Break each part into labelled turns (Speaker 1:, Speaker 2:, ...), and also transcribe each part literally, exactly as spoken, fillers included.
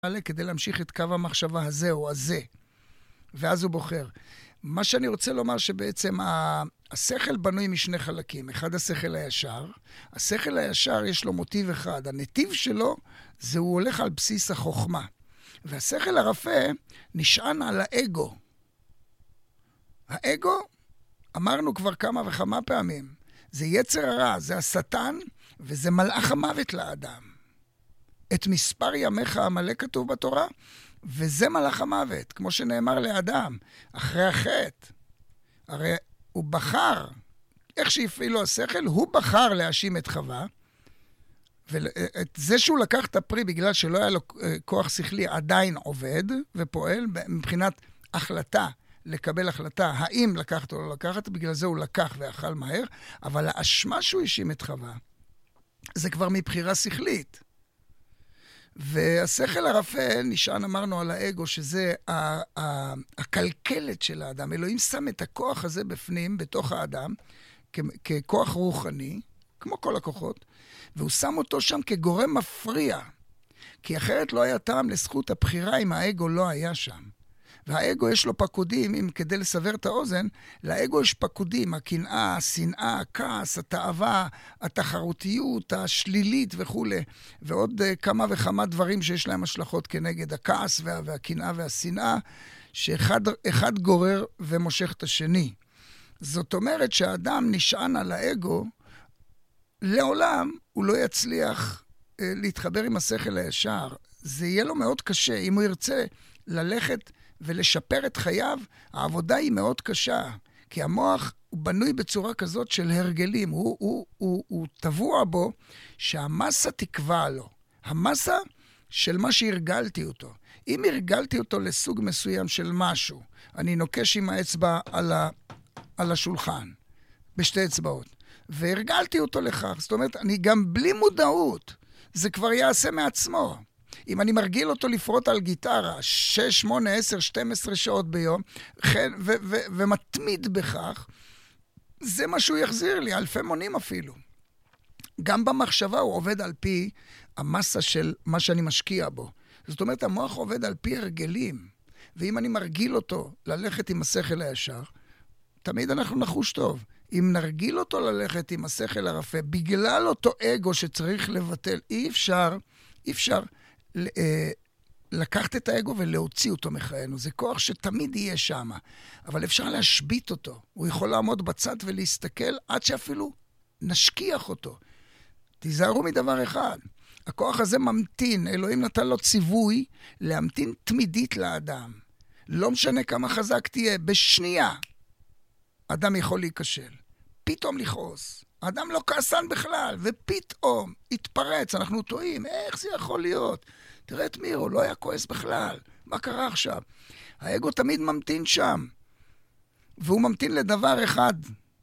Speaker 1: כדי להמשיך את קו המחשבה הזה או הזה, ואז הוא בוחר. מה שאני רוצה לומר שבעצם השכל בנוי משני חלקים. אחד, השכל הישר. השכל הישר יש לו מוטיב אחד. הנתיב שלו זה הוא הולך על בסיס החוכמה. והשכל הרפה נשען על האגו. האגו, אמרנו כבר כמה וכמה פעמים, זה יצר הרע, זה השטן, וזה מלאך המוות לאדם. את מספר ימיך המלא כתוב בתורה, וזה מלאך המוות, כמו שנאמר לאדם, אחרי החטא. הרי הוא בחר, איך שהפעילו השכל, הוא בחר להאשים את חווה, ואת זה שהוא לקח את הפרי בגלל שלא היה לו כוח שכלי, עדיין עובד ופועל מבחינת החלטה, לקבל החלטה, האם לקחת או לא לקחת, בגלל זה הוא לקח ואכל מהר, אבל האשמה שהוא האשים את חווה, זה כבר מבחירה שכלית. והשכל הרפה נשען, אמרנו על האגו, שזה הקלקלת של האדם. אלוהים שם את הכוח הזה בפנים, בתוך האדם, ככוח רוחני, כמו כל הכוחות, והוא שם אותו שם כגורם מפריע, כי אחרת לא היה טעם לזכות הבחירה אם האגו לא היה שם. והאגו יש לו פקודים, אם כדי לסבר את האוזן, לאגו יש פקודים, הקנאה, השנאה, הכעס, התאווה, התחרותיות, השלילית וכו'. ועוד כמה וכמה דברים שיש להם השלכות כנגד הכעס וה, והקנאה והשנאה, שאחד אחד גורר ומושך את השני. זאת אומרת שהאדם נשען על האגו, לעולם הוא לא יצליח אה, להתחבר עם השכל הישר. זה יהיה לו מאוד קשה. אם הוא ירצה ללכת ולשפר את חייו, העבודה היא מאוד קשה, כי המוח הוא בנוי בצורה כזאת של הרגלים, הוא, הוא, הוא, הוא טבוע בו שהמסה תקבע לו. המסה של מה שהרגלתי אותו. אם הרגלתי אותו לסוג מסוים של משהו, אני נוקש עם האצבע על, ה, על השולחן, בשתי אצבעות, והרגלתי אותו לכך. זאת אומרת, אני גם בלי מודעות, זה כבר יעשה מעצמו. אם אני מרגיל אותו לפרוט על גיטרה, שש, שמונה, עשר, שתים עשרה שעות ביום, ו- ו- ומתמיד בכך, זה מה שהוא יחזיר לי, אלפי מונים אפילו. גם במחשבה הוא עובד על פי המסה של מה שאני משקיע בו. זאת אומרת, המוח עובד על פי הרגלים, ואם אני מרגיל אותו ללכת עם השכל הישר, תמיד אנחנו נחוש טוב. אם נרגיל אותו ללכת עם השכל הרפה, בגלל אותו אגו שצריך לבטל, אי אפשר, אי אפשר, לקחת את האגו ולהוציא אותו מחיינו. זה כוח שתמיד יהיה שם, אבל אפשר להשביט אותו. הוא יכול לעמוד בצד ולהסתכל עד שאפילו נשכיח אותו. תיזהרו מדבר אחד. הכוח הזה ממתין. אלוהים נתן לו ציווי להמתין תמידית לאדם. לא משנה כמה חזק תהיה, בשנייה אדם יכול להיכשל. פתאום לכעוס. האדם לא כעסן בכלל, ופתאום התפרץ, אנחנו טועים, איך זה יכול להיות? תראה את מירו, לא היה כועס בכלל, מה קרה עכשיו? האגו תמיד ממתין שם, והוא ממתין לדבר אחד,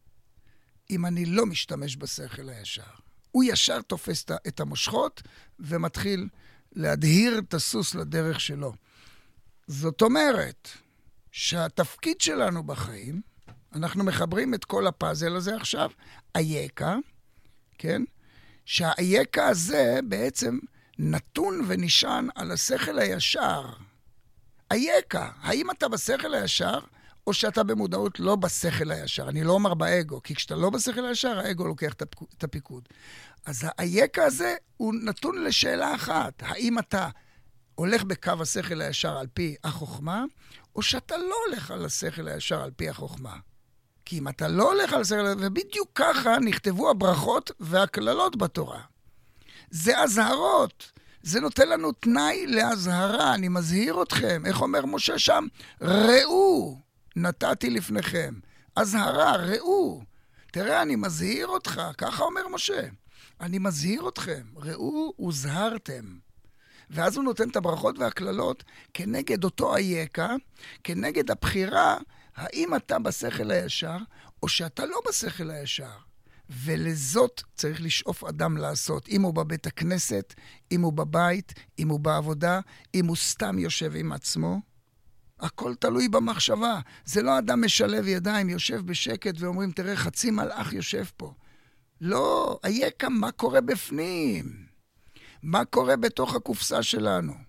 Speaker 1: אם אני לא משתמש בשכל הישר. הוא ישר תופס את המושכות, ומתחיל להדהיר את הסוס לדרך שלו. זאת אומרת, שהתפקיד שלנו בחיים, אנחנו מחברים את כל הפאזל הזה עכשיו, איקה, כן? שהאיקה הזה בעצם נתון ונשען על השכל הישר. איקה, האם אתה בשכל הישר, או שאתה במודעות לא בשכל הישר? אני לא אומר באגו, כי כשאתה לא בשכל הישר, האגו לוקח את הפיקוד. אז האיקה הזה הוא נתון לשאלה אחת, האם אתה הולך בקו השכל הישר על פי החוכמה, או שאתה לא הולך על השכל הישר על פי החוכמה. כי אם אתה לא הולך על זה, ובדיוק ככה נכתבו הברכות והכללות בתורה. זה הזהרות. זה נותן לנו תנאי להזהרה. אני מזהיר אתכם. איך אומר משה שם? ראו, נתתי לפניכם. הזהרה, ראו. תראה, אני מזהיר אותך. ככה אומר משה. אני מזהיר אתכם. ראו, הוזהרתם. ואז הוא נותן את הברכות והכללות כנגד אותו איקה, כנגד הבחירה, האם אתה בשכל הישר, או שאתה לא בשכל הישר. ולזאת צריך לשאוף אדם לעשות. אם הוא בבית הכנסת, אם הוא בבית, אם הוא בעבודה, אם הוא סתם יושב עם עצמו. הכל תלוי במחשבה. זה לא אדם משלב ידיים, יושב בשקט ואומרים, תראה, חצי מלאך יושב פה. לא, איקה, מה קורה בפנים? מה קורה בתוך הקופסה שלנו?